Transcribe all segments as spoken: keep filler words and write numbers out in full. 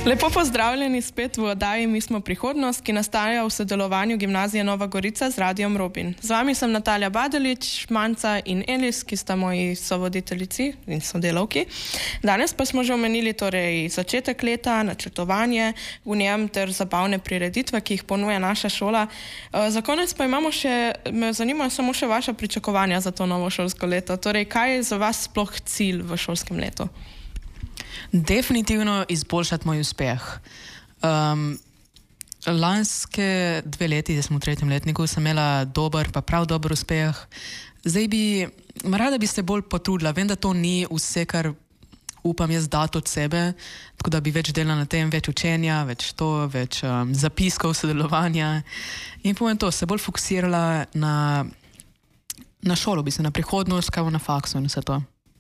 Lepo pozdravljeni spet v oddaji Mi smo prihodnost, ki nastaja v sodelovanju Gimnazije Nova Gorica z Radiom Robin. Z vami sem Natalija Badelič, Manca in Elis, ki sta moji sovoditeljici in sodelavki. Danes pa smo že omenili torej začetek leta, načrtovanje v njem ter zabavne prireditve, ki jih ponuja naša šola. Za konec pa imamo še, me zanimajo samo še vaša pričakovanja za to novo šolsko leto. Torej, kaj je za vas sploh cilj v šolskem letu? Definitivno izboljšati moj uspeh. Um, lanske dve leti, da smo v tretjem letniku, sem imela dober, pa prav dober uspeh. Zdaj bi, rada bi se bolj potrudila. Vem, da to ni vse, kar upam jaz dati od sebe, tako da bi več delala na tem, več učenja, več to, več um, zapiskov, sodelovanja. In povem to, se bolj fokusirala na, na šolo, bi se na prihodnost, kaj bo na faksu in vse to.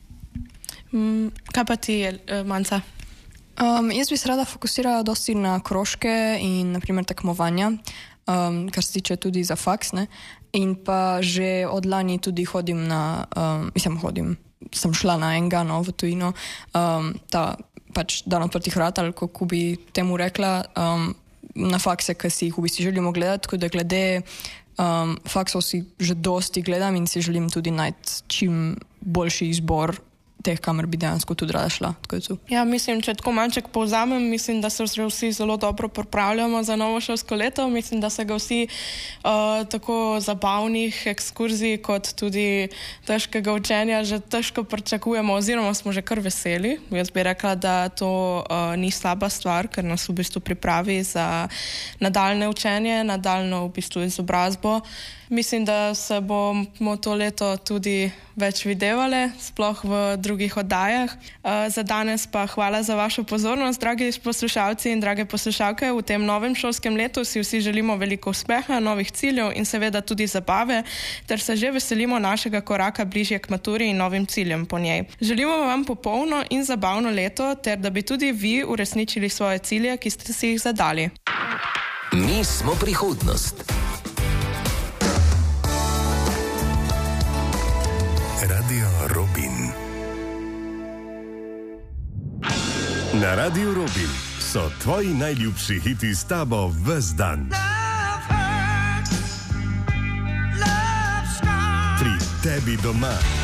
Mm, kaj pa ti, Manca? Um, jaz bi se rada fokusirala dosti na krožke in naprimer tekmovanja, um, kar se tiče tudi za faks, ne? In pa že od lani tudi hodim na, um, mislim hodim, sem šla na enega no, v tujino, um, ta pač dan odprtih vrat, ali kako bi temu rekla, um, na fakse, ki si jih v bistvu želimo gledati, tako da glede um, faksov si že dosti gledam in si želim tudi najti čim boljši izbor teh, kamer bi dejansko tudi rada šla. Ja, mislim, če tako manček povzamem, mislim, da se vsi zelo dobro pripravljamo za novo šolsko leto. Mislim, da se ga vsi uh, tako zabavnih ekskurzij kot tudi težkega učenja že težko pričakujemo oziroma smo že kar veseli. Jaz bi rekla, da to uh, ni slaba stvar, ker nas v bistvu pripravi za nadaljne učenje, nadaljno v bistvu izobrazbo. Mislim, da se bomo to leto tudi več videvali, sploh v drugih oddajah. Uh, za danes pa hvala za vašo pozornost, dragi poslušalci in drage poslušalke. V tem novem šolskem letu si vsi želimo veliko uspeha, novih ciljev in seveda tudi zabave, ter se že veselimo našega koraka bližje k maturi in novim ciljem po njej. Želimo vam popolno in zabavno leto, ter da bi tudi vi uresničili svoje cilje, ki ste si jih zadali. Mi smo prihodnost. Radio Robin. Na Radiu Robin so tvoji najljubši hiti s tabo ves dan. Pri tebi doma.